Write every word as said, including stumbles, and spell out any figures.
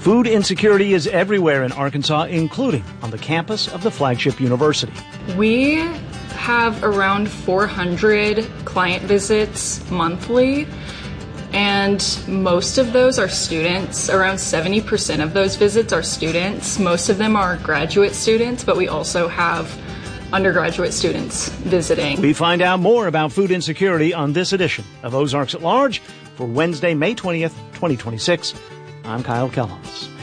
Food insecurity is everywhere in Arkansas, including on the campus of the flagship university. We have around four hundred client visits monthly, and most of those are students. Around seventy percent of those visits are students. Most of them are graduate students, but we also have undergraduate students visiting. We find out more about food insecurity on this edition of Ozarks at Large for Wednesday, May twentieth, twenty twenty-six. I'm Kyle Kellums.